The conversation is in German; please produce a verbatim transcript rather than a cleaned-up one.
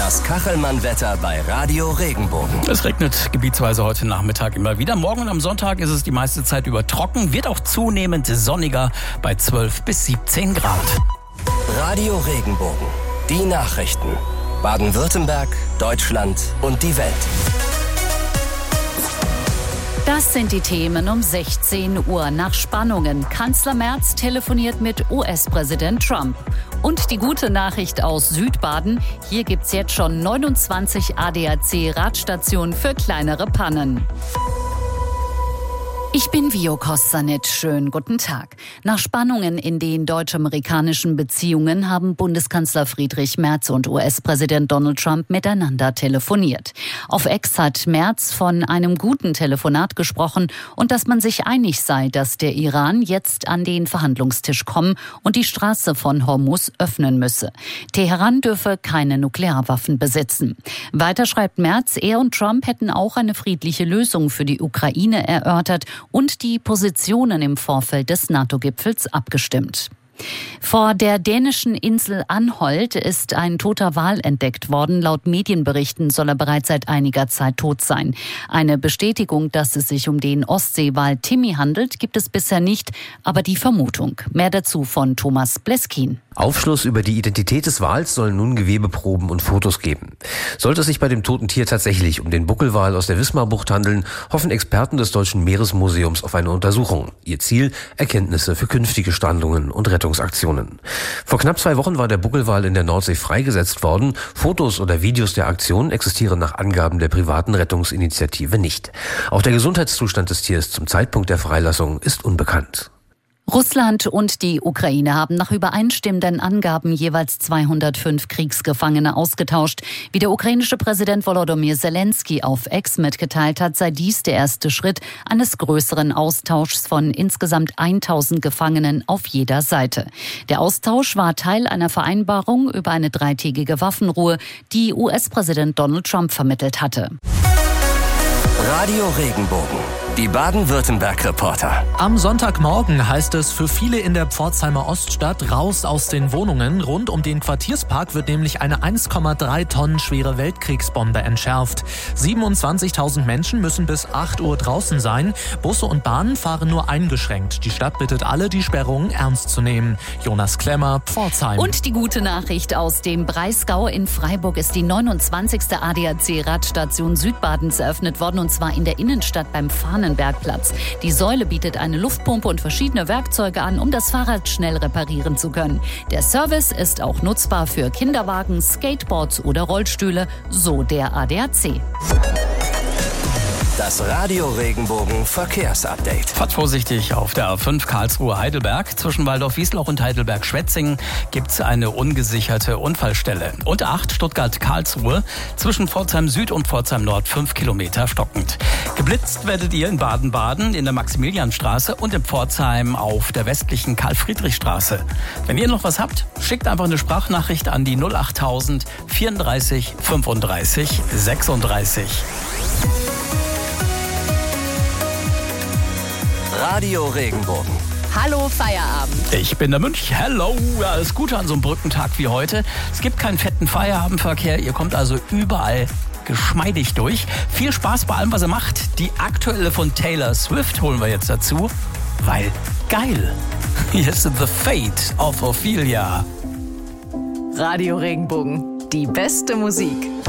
Das Kachelmann-Wetter bei Radio Regenbogen. Es regnet gebietsweise heute Nachmittag immer wieder. Morgen und am Sonntag ist es die meiste Zeit über trocken, wird auch zunehmend sonniger bei zwölf bis siebzehn Grad. Radio Regenbogen. Die Nachrichten. Baden-Württemberg, Deutschland und die Welt. Das sind die Themen um sechzehn Uhr. Nach Spannungen. Kanzler Merz telefoniert mit U S-Präsident Trump. Und die gute Nachricht aus Südbaden. Hier gibt's jetzt schon neunundzwanzig A D A C-Radstationen für kleinere Pannen. Ich bin Vio Kossanit. Schönen guten Tag. Nach Spannungen in den deutsch-amerikanischen Beziehungen haben Bundeskanzler Friedrich Merz und U S-Präsident Donald Trump miteinander telefoniert. Auf X hat Merz von einem guten Telefonat gesprochen und dass man sich einig sei, dass der Iran jetzt an den Verhandlungstisch kommen und die Straße von Hormuz öffnen müsse. Teheran dürfe keine Nuklearwaffen besitzen. Weiter schreibt Merz, er und Trump hätten auch eine friedliche Lösung für die Ukraine erörtert und die Positionen im Vorfeld des NATO-Gipfels abgestimmt. Vor der dänischen Insel Anholt ist ein toter Wal entdeckt worden. Laut Medienberichten soll er bereits seit einiger Zeit tot sein. Eine Bestätigung, dass es sich um den Ostseewal Timmy handelt, gibt es bisher nicht, aber die Vermutung. Mehr dazu von Thomas Bleskin. Aufschluss über die Identität des Wals sollen nun Gewebeproben und Fotos geben. Sollte es sich bei dem toten Tier tatsächlich um den Buckelwal aus der Wismarbucht handeln, hoffen Experten des Deutschen Meeresmuseums auf eine Untersuchung. Ihr Ziel: Erkenntnisse für künftige Strandungen und Rettungsaktionen. Vor knapp zwei Wochen war der Buckelwal in der Nordsee freigesetzt worden. Fotos oder Videos der Aktion existieren nach Angaben der privaten Rettungsinitiative nicht. Auch der Gesundheitszustand des Tiers zum Zeitpunkt der Freilassung ist unbekannt. Russland und die Ukraine haben nach übereinstimmenden Angaben jeweils zweihundertfünf Kriegsgefangene ausgetauscht. Wie der ukrainische Präsident Volodymyr Zelensky auf X mitgeteilt hat, sei dies der erste Schritt eines größeren Austauschs von insgesamt tausend Gefangenen auf jeder Seite. Der Austausch war Teil einer Vereinbarung über eine dreitägige Waffenruhe, die U S-Präsident Donald Trump vermittelt hatte. Radio Regenbogen. Die Baden-Württemberg-Reporter. Am Sonntagmorgen heißt es für viele in der Pforzheimer Oststadt raus aus den Wohnungen. Rund um den Quartierspark wird nämlich eine eins Komma drei Tonnen schwere Weltkriegsbombe entschärft. siebenundzwanzigtausend Menschen müssen bis acht Uhr draußen sein. Busse und Bahnen fahren nur eingeschränkt. Die Stadt bittet alle, die Sperrungen ernst zu nehmen. Jonas Klemmer, Pforzheim. Und die gute Nachricht aus dem Breisgau. In Freiburg ist die neunundzwanzigste A D A C-Radstation Südbadens eröffnet worden, und zwar in der Innenstadt beim Fahnen. Bergplatz. Die Säule bietet eine Luftpumpe und verschiedene Werkzeuge an, um das Fahrrad schnell reparieren zu können. Der Service ist auch nutzbar für Kinderwagen, Skateboards oder Rollstühle, so der A D A C. Das Radio Regenbogen Verkehrsupdate. Fahrt vorsichtig auf der A fünf Karlsruhe-Heidelberg. Zwischen Waldorf-Wiesloch und Heidelberg-Schwetzingen gibt es eine ungesicherte Unfallstelle. Und acht Stuttgart-Karlsruhe. Zwischen Pforzheim Süd und Pforzheim Nord fünf Kilometer stockend. Geblitzt werdet ihr in Baden-Baden in der Maximilianstraße und in Pforzheim auf der westlichen Karl-Friedrich-Straße. Wenn ihr noch was habt, schickt einfach eine Sprachnachricht an die null achttausend vierunddreißig fünfunddreißig sechsunddreißig. Radio Regenbogen. Hallo Feierabend. Ich bin der Münch. Hello. Ja, das Gute an so einem Brückentag wie heute: Es gibt keinen fetten Feierabendverkehr. Ihr kommt also überall geschmeidig durch. Viel Spaß bei allem, was ihr macht. Die aktuelle von Taylor Swift holen wir jetzt dazu, weil geil. Hier ist The Fate of Ophelia. Radio Regenbogen. Die beste Musik.